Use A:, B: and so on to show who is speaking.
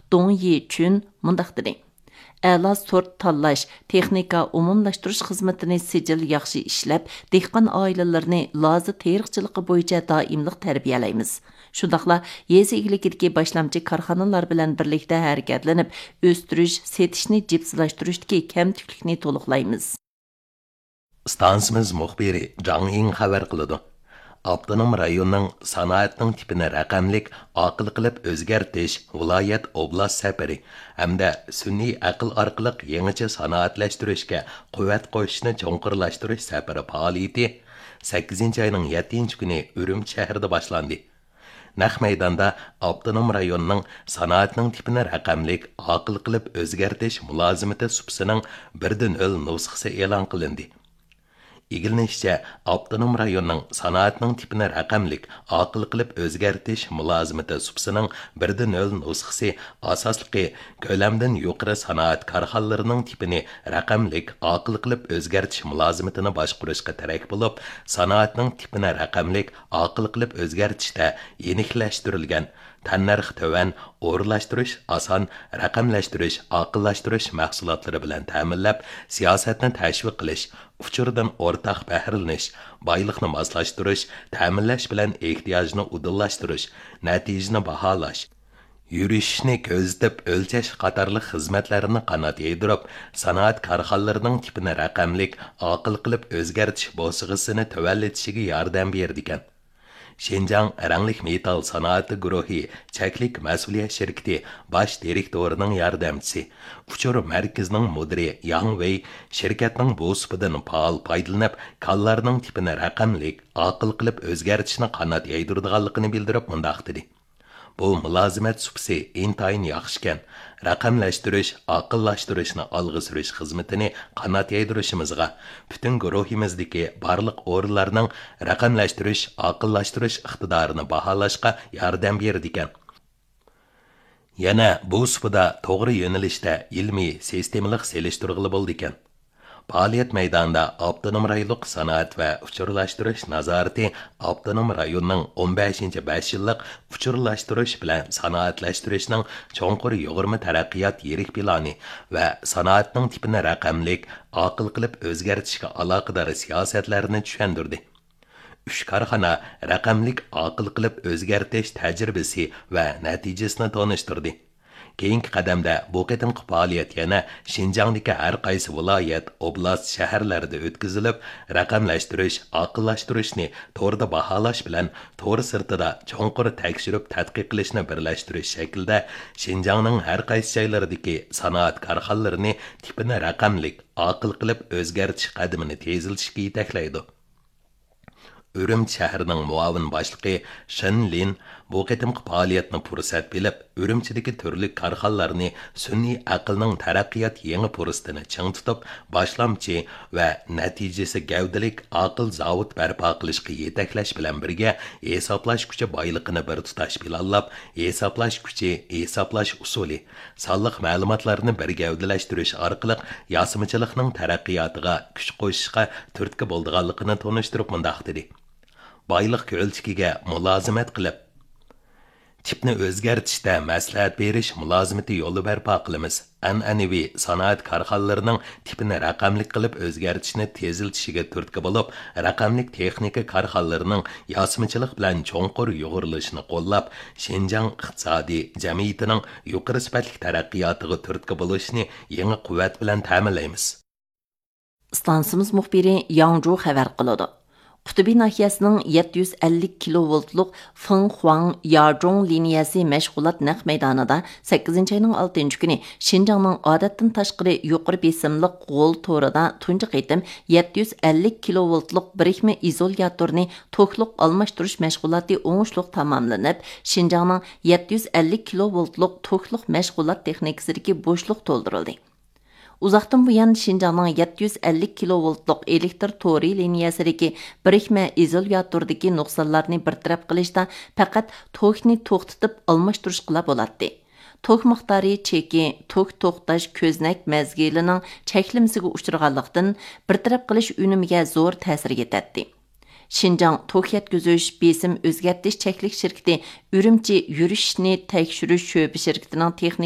A: Dong Yichun mundaq dedi. Əla sort tanlash, texnika umumlashtirish xizmatini sijil yaxshi ishlab, dehqon oilalarini lozi teriqchiligi bo'yicha doimliq tarbiyalaymiz. Shundaqla yezi igilikidagi boshlamchi korxonalar bilan birlikda harakatlanib, o'stirish, setishni jipslashtirishdagi kamtiklikni to'liqlaymiz.
B: Stansimiz muxbiri Zhang Ying xabar qiladi. Avtonom rayonning sanoatning tipini raqamlik aql qilib o'zgartish viloyat oblast safari hamda sun'iy aql orqali yangicha sanoatlashtirishga quvvat qo'shishni cho'nqirlashtirish safari faoliyati 8-oyning 7-kuni Urumchi shahrida boshlandi. Naq maydonda avtonom rayonning sanoatning tipini raqamlik aql qilib o'zgartish mulozimati supsining 1.0 nusxasi e'lon qilindi. İgilnişçe, avtonom rayonning sanoatning tipini raqamlik aql qilib o'zgartish mulozimati supsining 1.0 nusxasi asosligi ko'lamdan yuqori sanoat korxonalarining tipini raqamlik aql qilib o'zgartish mulozimatini boshqarishga tarak bo'lib, sanoatning tipini raqamlik aql qilib o'zgartishda yeniklashtirilgan tannarx töven, o'rlashtirish, oson, raqamlashtirish, aqllashtirish mahsulotlari bilan ta'minlab, siyosatni tashviq qilish, uchurdan o'rtaq bahrlanish, boyliqni moslashtirish, ta'minlash bilan ehtiyojni udillashtirish, natijani baholash, yurishni ko'zitib o'lchash qatorli xizmatlarni qanot yedirib, sanoat korxonalarining tipini raqamlik, aql qilib o'zgartish bosqisini tuvallatishiga yordam berdigan. Şinjan Ranglik Metal Sanatı Guruhi Çeklik Məsuliyet Şirketi baş direktorining yardımçısı, Uçur Merkezinin müdiri Yang Wei şirketning bu sıfıdan faal paydalanıp, kallarning tipini raqamlik, aql qilib o'zgartishni qanot yaydirdiganligini bildirib mundaq dedi. Bu mulozimat supsi intayin yaxshikan, raqamlashtirish, aqllashtirishni olg'a surish xizmatini qanot yaydirishimizga, butun guruhimizdagi barliq o'rinlarning raqamlashtirish, aqllashtirish iqtidorini baholashga yordam berdi ekan. Yana bu sufida to'g'ri yo'nalishda ilmiy, sistemalik selishtirg'ili bo'ldi ekan. Faoliyat maydonida avtonom rayonlik sanoat va uchurlashtirish nazorati avtonom rayonning 15-5 yillik uchurlashtirish bilan sanoatlashtirishning cho'nqur yo'g'irma taraqqiyot yirik plani va sanoatning tipini raqamlik, aql qilib o'zgartishga aloqador siyosatlarni tushundirdi. 3 korxona raqamlik aql qilib o'zgartish tajribasi va natijasini tanishtirdi. Keyingi qadamda bu qitimqi faoliyat yana Şinjandagi har qaysi viloyat, oblast, shaharlarda o'tkazilib, raqamlashtirish, aqllashtirishni to'g'ri baholash bilan to'g'ri sirtida cho'nqur tekshirib tadqiq qilishni birlashtirish shaklida Şinjangning har qaysi joylaridagi sanoat korxonalarini tipini raqamlik, aql qilib o'zgartish qadamini teziltishga yetaklaydi. Urumchi shahrining muavin boshlig'i Shin Lin bu qitimqi faoliyatni fursat bilib, Urumchidagi turli korxonalarni sun'iy aqlning taraqqiyot yangi fursatini ching tutib, boshlamchi va natijasi gavdalik aql zavod barpo qilishga yetaklash bilan birga hisoblash kuchi boyliqini bir tutash planlab, hisoblash kuchi, hisoblash usuli, sonliq ma'lumotlarni bir gavdalashtirish orqali yosimichilikning taraqqiyotiga kuch qo'shishga turtki bo'lganligini tanishtirib mundaq dedi. Boyliq ko'lchikiga mulozimat qilib, tipni o'zgartishda maslahat berish mulozimati yo'li barpo qilamiz. An'anaviy sanoat korxonalarining tipini raqamlik qilib o'zgartishni teziltishiga turtki bo'lib, raqamlik texnika korxonalarining yosimichilik bilan cho'nqur yo'g'rilishini qo'llab, Şinjan iqtisodiy jamiyatining yuqori sifatli taraqqiyotiga turtki bo'lishni yangi quvvat bilan ta'minlaymiz.
A: Stansimiz muxbiri Yangzhou xabar qiladi. Qutubi nahiyasining 750 kilovoltlik Fenghuang Yajong liniyasi mashg'ulot naq maydonida 8-oyning 6-kuni Şinjanning odatdan tashqari yuqori besimli qo'l to'rida tunji qitim 750 kilovoltlik birikma izolyatorni to'kliq almashtirish mashg'uloti o'ngishli tamomlanib, Şinjanning 750 kilovoltlik to'kliq mashg'ulot texnikasidagi bo'shliq to'ldirildi. Uzaqdan buyan Şinjanning 750 kilovoltlik elektr to'ri liniyasidagi birikma izolyatordagi nuqsonlarni bartaraf qilishda faqat tokni to'xtatib almashtirishga bo'ladi. Tok miqdori cheki, tok to'xtash ko'znak mezgilining cheklimasiga uchraganlikdan bartaraf qilish unimiga zo'r ta'sir etadi. Şinjan tok yetkazış, besim o'zgartish cheklik shirkati Urumchi yurishni tekshirish sho'bi shirkatining texnik